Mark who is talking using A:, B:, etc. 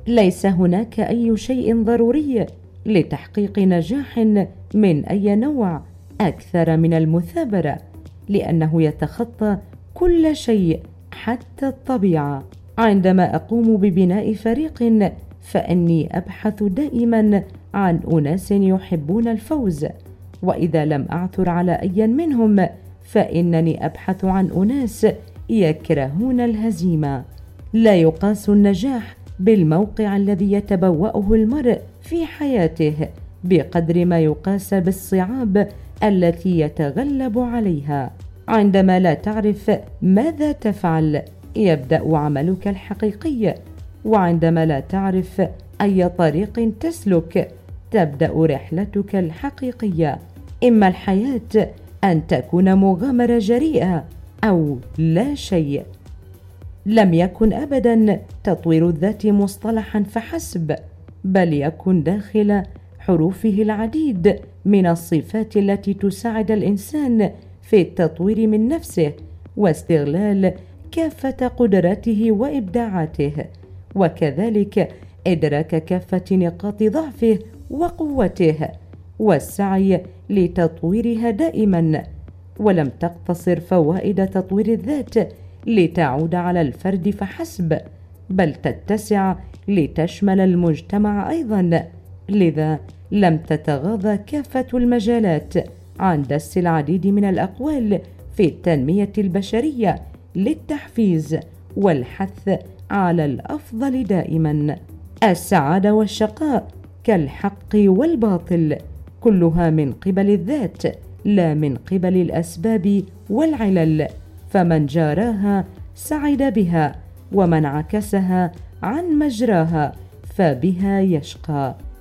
A: ليس هناك أي شيء ضروري لتحقيق نجاح من أي نوع أكثر من المثابرة، لأنه يتخطى كل شيء حتى الطبيعة. عندما أقوم ببناء فريق فإني أبحث دائما عن أناس يحبون الفوز، وإذا لم أعثر على أي منهم فإنني أبحث عن أناس يكرهون الهزيمة. لا يقاس النجاح بالموقع الذي يتبوأه المرء في حياته بقدر ما يقاس بالصعاب التي يتغلب عليها. عندما لا تعرف ماذا تفعل يبدأ عملك الحقيقي، وعندما لا تعرف أي طريق تسلك تبدأ رحلتك الحقيقية. إما الحياة أن تكون مغامرة جريئة أو لا شيء. لم يكن أبدا تطوير الذات مصطلحا فحسب، بل يكن داخل حروفه العديد من الصفات التي تساعد الإنسان في التطوير من نفسه واستغلال كافة قدراته وإبداعاته، وكذلك إدراك كافة نقاط ضعفه وقوته والسعي لتطويرها دائما. ولم تقتصر فوائد تطوير الذات لتعود على الفرد فحسب، بل تتسع لتشمل المجتمع أيضا. لذا لم تتغاضى كافة المجالات عن دس العديد من الأقوال في التنمية البشرية للتحفيز والحث على الأفضل دائما. السعادة والشقاء كالحق والباطل كلها من قبل الذات لا من قبل الأسباب والعلل، فمن جاراها سعد بها، ومن عكسها عن مجراها فبها يشقى.